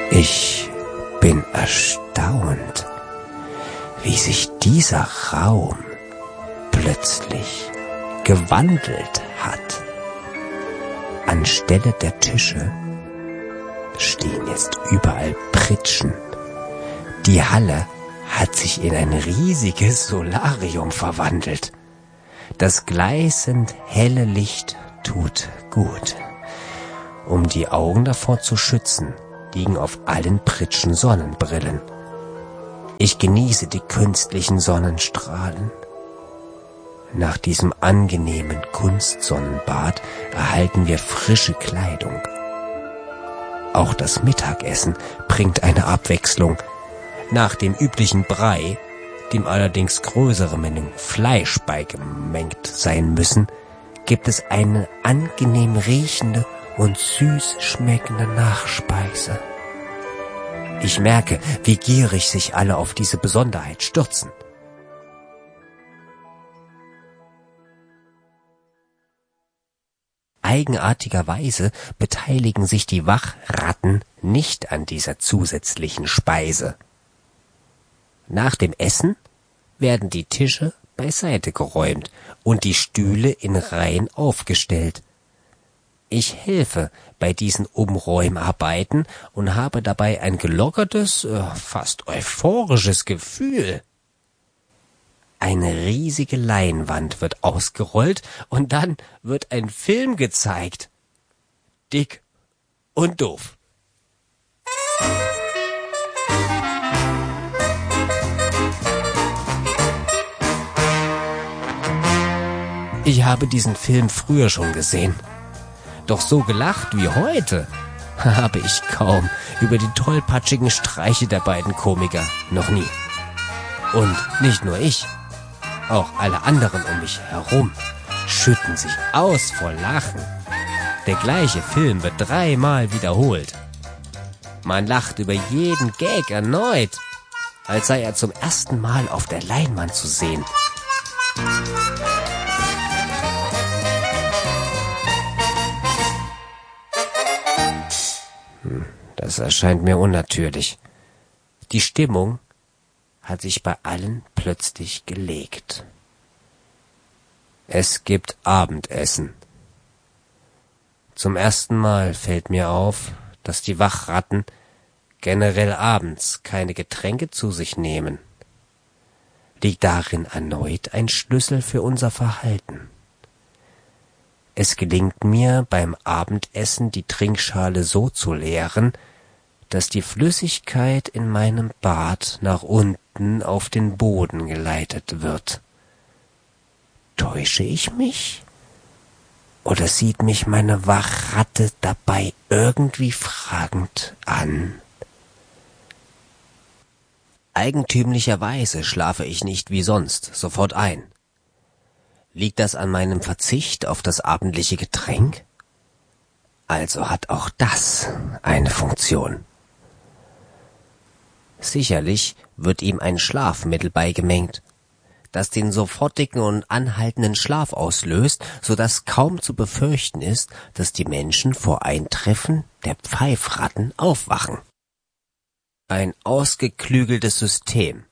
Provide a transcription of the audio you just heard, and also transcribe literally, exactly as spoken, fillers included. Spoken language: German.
Ich bin erstaunt, wie sich dieser Raum plötzlich gewandelt hat. Anstelle der Tische stehen jetzt überall Pritschen. Die Halle hat sich in ein riesiges Solarium verwandelt. Das gleißend helle Licht tut gut. Um die Augen davor zu schützen, liegen auf allen Pritschen Sonnenbrillen. Ich genieße die künstlichen Sonnenstrahlen. Nach diesem angenehmen Kunstsonnenbad erhalten wir frische Kleidung. Auch das Mittagessen bringt eine Abwechslung. Nach dem üblichen Brei, dem allerdings größere Mengen Fleisch beigemengt sein müssen, gibt es eine angenehm riechende und süß schmeckende Nachspeise. Ich merke, wie gierig sich alle auf diese Besonderheit stürzen. Eigenartigerweise beteiligen sich die Wachratten nicht an dieser zusätzlichen Speise. Nach dem Essen werden die Tische beiseite geräumt und die Stühle in Reihen aufgestellt. Ich helfe bei diesen Umräumarbeiten und habe dabei ein gelockertes, fast euphorisches Gefühl. Eine riesige Leinwand wird ausgerollt und dann wird ein Film gezeigt. Dick und doof. Ich habe diesen Film früher schon gesehen. Doch so gelacht wie heute habe ich kaum über die tollpatschigen Streiche der beiden Komiker, noch nie. Und nicht nur ich, auch alle anderen um mich herum schütten sich aus vor Lachen. Der gleiche Film wird dreimal wiederholt. Man lacht über jeden Gag erneut, als sei er zum ersten Mal auf der Leinwand zu sehen. Das erscheint mir unnatürlich. Die Stimmung hat sich bei allen plötzlich gelegt. Es gibt Abendessen. Zum ersten Mal fällt mir auf, dass die Wachratten generell abends keine Getränke zu sich nehmen. Liegt darin erneut ein Schlüssel für unser Verhalten? Es gelingt mir beim Abendessen, die Trinkschale so zu leeren, dass die Flüssigkeit in meinem Bad nach unten auf den Boden geleitet wird. Täusche ich mich? Oder sieht mich meine Wachratte dabei irgendwie fragend an? Eigentümlicherweise schlafe ich nicht wie sonst sofort ein. Liegt das an meinem Verzicht auf das abendliche Getränk? Also hat auch das eine Funktion. Sicherlich wird ihm ein Schlafmittel beigemengt, das den sofortigen und anhaltenden Schlaf auslöst, so dass kaum zu befürchten ist, dass die Menschen vor Eintreffen der Pfeifratten aufwachen. Ein ausgeklügeltes System.